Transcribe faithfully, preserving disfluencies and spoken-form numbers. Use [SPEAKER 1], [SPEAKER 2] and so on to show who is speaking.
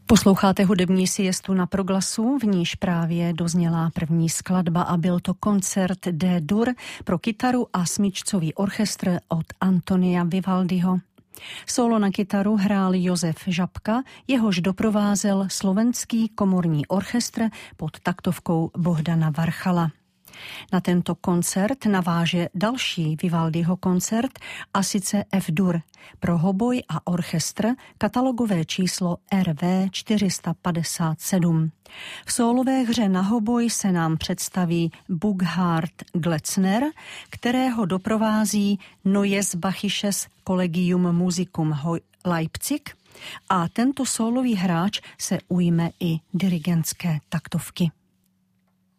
[SPEAKER 1] Posloucháte hudební siestu na Proglasu, v níž právě dozněla první skladba a byl to koncert D-dur pro kytaru a smyčcový orchestr od Antonia Vivaldiho. Solo na kytaru hrál Josef Žabka, jehož doprovázel slovenský komorní orchestr pod taktovkou Bohdana Varchala. Na tento koncert naváže další Vivaldiho koncert, a sice F-dur pro hoboj a orchestr, katalogové číslo R V čtyři sta padesát sedm. V sólové hře na hoboj se nám představí Burkhard Glöckner, kterého doprovází Neues Bachisches Collegium Musicum Leipzig, a tento sólový hráč se ujme i dirigentské taktovky.